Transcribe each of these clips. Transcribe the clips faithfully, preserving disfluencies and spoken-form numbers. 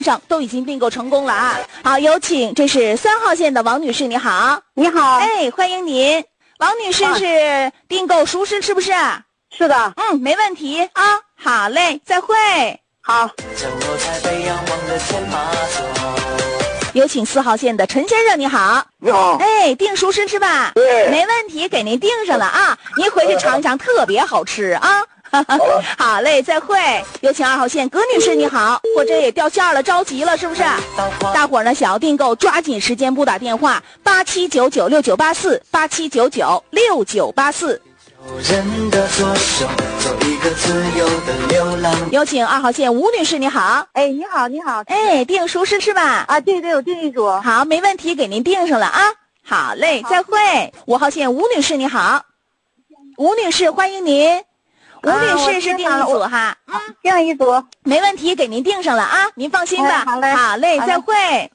上都已经订购成功了啊！好，有请，这是三号线的王女士，你好。 你好， 哎，欢迎您，王女士是订购熟食是不是？ 是的， 嗯，没问题啊。好嘞，再会。 好。 有请四号线的陈先生，你好。 你好。 哎，订熟食是吧？ 对。 没问题，给您订上了啊，您回去尝一尝，特别好吃啊。好嘞，再会。有请二号线葛女士，你好。或者也掉线了，着急了是不是？大伙儿呢想要订购，抓紧时间拨打电话八七九九六九八四八七九九六九八四。有请二号线吴女士，你好。 哎，你好，你好。 哎，订熟食是吧？ 啊，对对，我订一组。 好，没问题，给您订上了啊。好嘞，再会。五号线吴女士，你好。吴女士，欢迎您。吴女士是订一组哈， 嗯，订一组， 没问题，给您订上了啊，您放心吧。 好嘞， 好嘞，再会。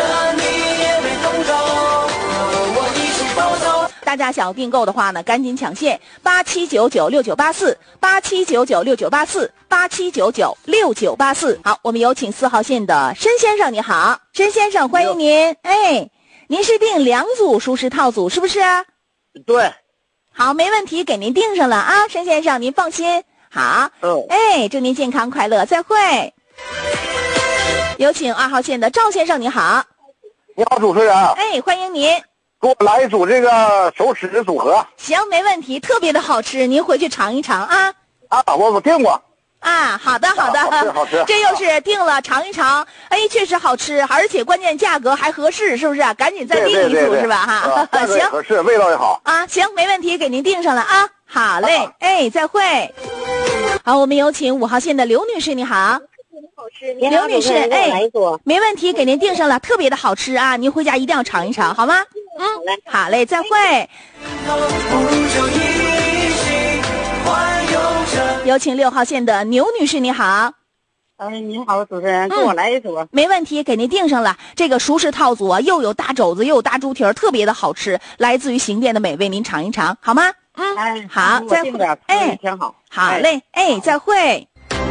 大家想要订购的话呢，赶紧抢线八七九九六九八四八七九九六九八四八七九九六九八四。好，我们有请四号线的申先生，你好，申先生，欢迎您。哎，您是订两组熟食套组是不是？ 对。 好，没问题，给您订上了啊，申先生，您放心。好， 嗯， 哎，祝您健康快乐，再会。有请二号线的赵先生，你好。 你好，主持人。 哎，欢迎您。 给我来一组这个熟食的组合。 行，没问题，特别的好吃，您回去尝一尝啊。 啊，我我订过。 啊，好的好的， 啊、好吃好吃， 这又是订了，尝一尝，哎，确实好吃，而且关键价格还合适，是不是？赶紧再订一组， 对对对对是吧？哈， 啊、 行， 合适，味道也好啊，行，没问题，给您订上了啊。好嘞，啊、哎，再会。好，我们有请五号线的刘女士，你好。刘女士，哎，没问题，给您订上了，特别的好吃啊，您回家一定要尝一尝，好吗？嗯，好嘞，再会。有请六号线的牛女士，你好。 哎，你好，主持人，给我来一组、嗯。 没问题，给您订上了。这个熟食套组啊，又有大肘子，又有大猪蹄儿，特别的好吃，来自于邢店的美味，您尝一尝，好吗？嗯， 哎， 好，再会。 哎，挺好。 好嘞，哎，再会。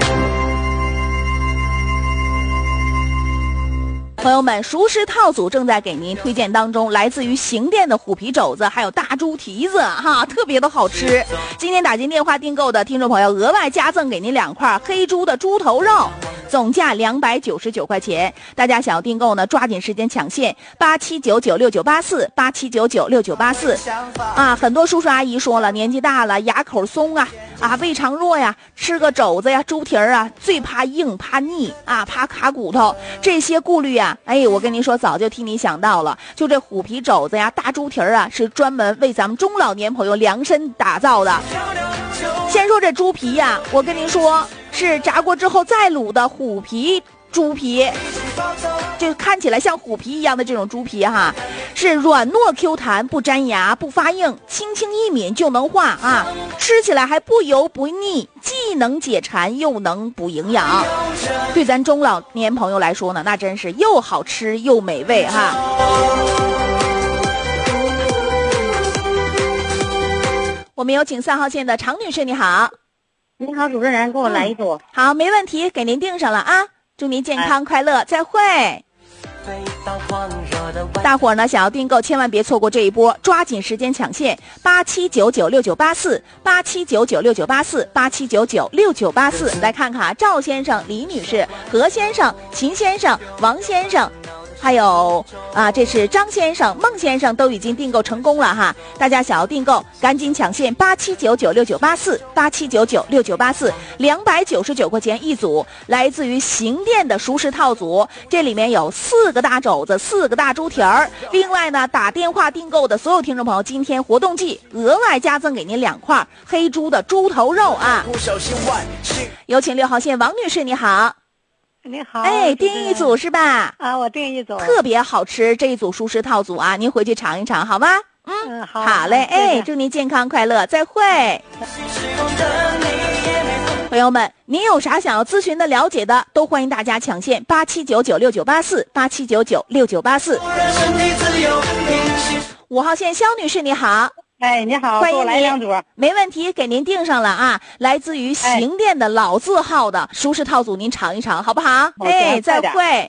朋友们，熟食套组正在给您推荐当中，来自于邢店的虎皮肘子，还有大猪蹄子，哈，特别的好吃。今天打进电话订购的听众朋友，额外加赠给您两块黑猪的猪头肉，总价两百九十九块钱。大家想要订购呢，抓紧时间抢线八七九九六九八四八七九九六九八四。啊，很多叔叔阿姨说了，年纪大了，牙口松啊，啊，胃肠弱呀，吃个肘子呀、猪蹄儿啊，最怕硬、怕腻啊，怕卡骨头，这些顾虑啊。哎，我跟您说，早就替你想到了。就这虎皮肘子呀、大猪蹄儿啊，是专门为咱们中老年朋友量身打造的。先说这猪皮呀，我跟您说，是炸过之后再卤的虎皮猪皮，就看起来像虎皮一样的这种猪皮哈，是软糯 Q 弹，不粘牙，不发硬，轻轻一抿就能化啊，吃起来还不油不腻，既能解馋又能补营养。对咱中老年朋友来说呢，那真是又好吃又美味哈。我们有请三号线的常女士，你好。 你好，主持人，给我来一组、嗯。 好，没问题，给您订上了啊。祝您健康快乐，哎、再会。大伙儿呢想要订购，千万别错过这一波，抓紧时间抢线八七九九六九八四八七九九六九八四八七九九六九八四。来看看啊，赵先生、李女士、何先生、秦先生、王先生。还有啊，这是张先生、孟先生都已经订购成功了哈！大家想要订购，赶紧抢线八七九九六九八四八七九九六九八四，两百九十九块钱一组，来自于邢店的熟食套组，这里面有四个大肘子、四个大猪蹄儿。另外呢，打电话订购的所有听众朋友，今天活动季额外加赠给您两块黑猪的猪头肉啊！有请六号线王女士，你好。 你好， 哎，订一组是吧？ 啊，我订一组， 特别好吃，这一组熟食套组啊，您回去尝一尝，好吗？嗯， 嗯好， 好嘞，哎，祝您健康快乐，再会。朋友们，您有啥想要咨询的、了解的，都欢迎大家抢线八七九九六九八四八七九九六九八四。五号线肖女士，你好。 哎，你好，给我欢迎您来两组。 没问题，给您订上了啊，来自于行店的老字号的舒适套组，您尝一尝好不好？ 好的哎，再快点会。